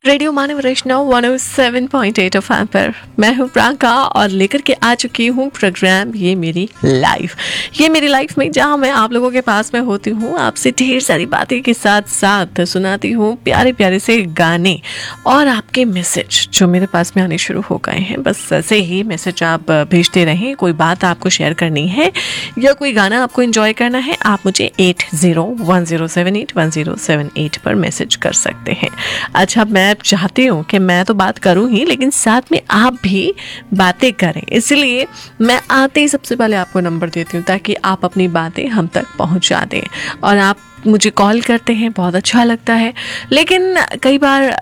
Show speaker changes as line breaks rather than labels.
Radio मानव वैष्णव 107.8 FM पर मैं हूं प्रांका और लेकर के आ चुकी हूं प्रोग्राम ये मेरी लाइफ में, जहां मैं आप लोगों के पास में होती हूं, आपसे ढेर सारी बातें के साथ साथ सुनाती हूं प्यारे प्यारे से गाने और आपके मैसेज जो मेरे पास में आने शुरू हो गए हैं। बस ऐसे ही मैसेज आप भेजते रहें। कोई बात आपको शेयर करनी है या कोई गाना आपको एंजॉय करना है, आप मुझे 8010781078 पर मैसेज कर सकते हैं। अच्छा, मैं चाहती हूँ कि मैं तो बात करूँ ही, लेकिन साथ में आप भी बातें करें, इसलिए मैं आते ही सबसे पहले आपको नंबर देती हूँ ताकि आप अपनी बातें हम तक पहुँचा दें। और आप मुझे कॉल करते हैं, बहुत अच्छा लगता है, लेकिन कई बार